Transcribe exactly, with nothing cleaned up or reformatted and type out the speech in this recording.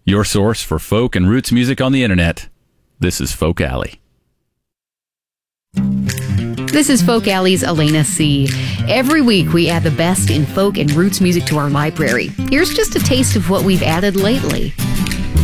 your source for folk and roots music on the internet. This is Folk Alley. This is Folk Alley's Elena C. Every week we add the best in folk and roots music to our library. Here's just a taste of what we've added lately.